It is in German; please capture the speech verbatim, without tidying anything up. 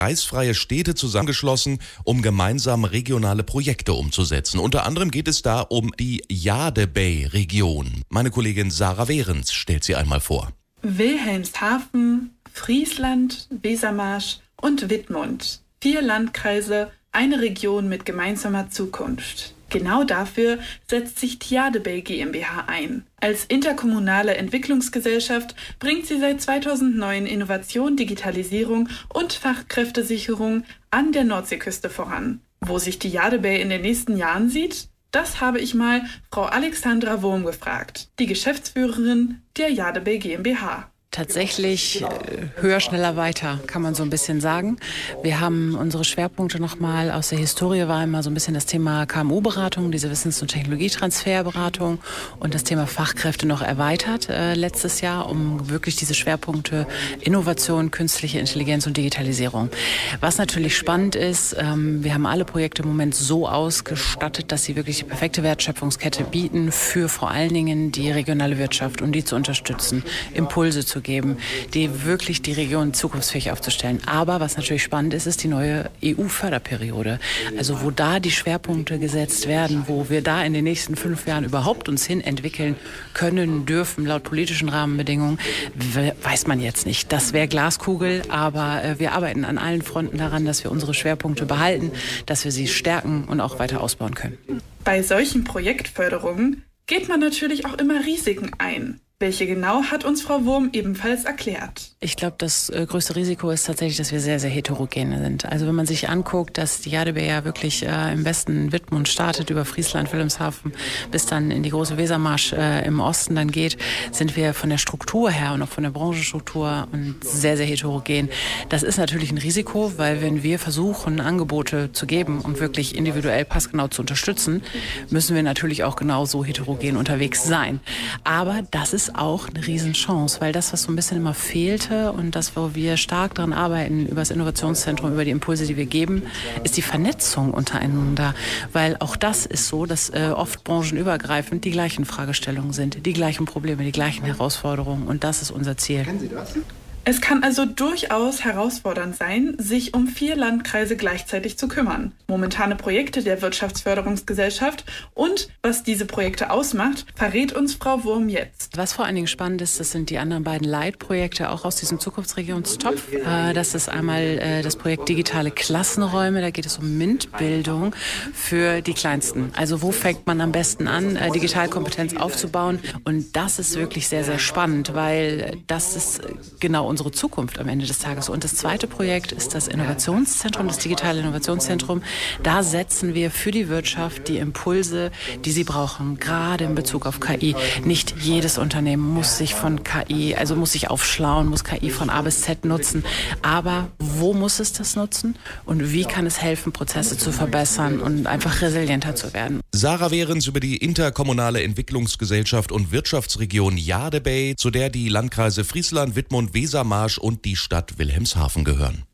kreisfreie Städte zusammengeschlossen, um gemeinsam regionale Projekte umzusetzen. Unter anderem geht es da um die Jade-Bay-Region. Meine Kollegin Sarah Wehrens stellt sie einmal vor. Wilhelmshaven, Friesland, Wesermarsch und Wittmund. Vier Landkreise, eine Region mit gemeinsamer Zukunft. Genau dafür setzt sich die Jade-Bay GmbH ein. Als interkommunale Entwicklungsgesellschaft bringt sie seit zweitausendneun Innovation, Digitalisierung und Fachkräftesicherung an der Nordseeküste voran. Wo sich die Jade-Bay in den nächsten Jahren sieht? Das habe ich mal Frau Alexandra Wurm gefragt, die Geschäftsführerin der Jade-Bay GmbH. Tatsächlich höher, schneller, weiter, kann man so ein bisschen sagen. Wir haben unsere Schwerpunkte nochmal aus der Historie, war immer so ein bisschen das Thema K M U-Beratung, diese Wissens- und Technologietransferberatung und das Thema Fachkräfte noch erweitert äh, letztes Jahr, um wirklich diese Schwerpunkte Innovation, künstliche Intelligenz und Digitalisierung. Was natürlich spannend ist, ähm, wir haben alle Projekte im Moment so ausgestattet, dass sie wirklich die perfekte Wertschöpfungskette bieten für vor allen Dingen die regionale Wirtschaft, um die zu unterstützen, Impulse zu geben, die wirklich die Region zukunftsfähig aufzustellen. Aber was natürlich spannend ist, ist die neue E U-Förderperiode. Also wo da die Schwerpunkte gesetzt werden, wo wir da in den nächsten fünf Jahren überhaupt uns hin entwickeln können, dürfen, laut politischen Rahmenbedingungen, weiß man jetzt nicht. Das wäre Glaskugel, aber wir arbeiten an allen Fronten daran, dass wir unsere Schwerpunkte behalten, dass wir sie stärken und auch weiter ausbauen können. Bei solchen Projektförderungen geht man natürlich auch immer Risiken ein. Welche genau, hat uns Frau Wurm ebenfalls erklärt. Ich glaube, das äh, größte Risiko ist tatsächlich, dass wir sehr, sehr heterogen sind. Also wenn man sich anguckt, dass die Jade-Bay ja wirklich äh, im Westen Wittmund startet, über Friesland, Wilhelmshaven, bis dann in die große Wesermarsch äh, im Osten dann geht, sind wir von der Struktur her und auch von der Branchenstruktur und sehr, sehr heterogen. Das ist natürlich ein Risiko, weil wenn wir versuchen, Angebote zu geben und wirklich individuell passgenau zu unterstützen, müssen wir natürlich auch genauso heterogen unterwegs sein. Aber das ist auch eine Riesenchance, weil das, was so ein bisschen immer fehlte und das, wo wir stark daran arbeiten, über das Innovationszentrum, über die Impulse, die wir geben, ist die Vernetzung untereinander. Weil auch das ist so, dass äh, oft branchenübergreifend die gleichen Fragestellungen sind, die gleichen Probleme, die gleichen Herausforderungen und das ist unser Ziel. Kennen Sie das? Es kann also durchaus herausfordernd sein, sich um vier Landkreise gleichzeitig zu kümmern. Momentane Projekte der Wirtschaftsförderungsgesellschaft und was diese Projekte ausmacht, verrät uns Frau Wurm jetzt. Was vor allen Dingen spannend ist, das sind die anderen beiden Leitprojekte auch aus diesem Zukunftsregionstopf. Das ist einmal das Projekt Digitale Klassenräume, da geht es um MINT-Bildung für die Kleinsten. Also wo fängt man am besten an, Digitalkompetenz aufzubauen? Und das ist wirklich sehr, sehr spannend, weil das ist genau unsere Zukunft am Ende des Tages. Und das zweite Projekt ist das Innovationszentrum, das digitale Innovationszentrum. Da setzen wir für die Wirtschaft die Impulse, die sie brauchen, gerade in Bezug auf K I. Nicht jedes Unternehmen muss sich von K I, also muss sich aufschlauen, muss K I von A bis Z nutzen. Aber wo muss es das nutzen und wie kann es helfen, Prozesse zu verbessern und einfach resilienter zu werden? Sarah Wehrens über die interkommunale Entwicklungsgesellschaft und Wirtschaftsregion Jade-Bay, zu der die Landkreise Friesland, Wittmund, Wesermarsch und die Stadt Wilhelmshaven gehören.